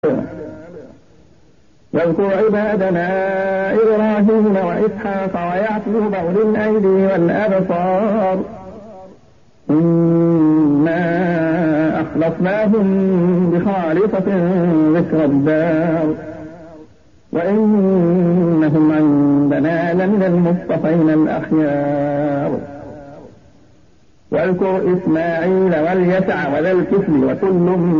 واذكر عبادنا إبراهيم وإسحاق ويعقوب أولي الأيدي والأبصار إنا أخلصناهم بخالصة ذكر الدار وإنهم عندنا لمن المصطفين الأخيار. واذكر إسماعيل واليسع وذا الكفل وكل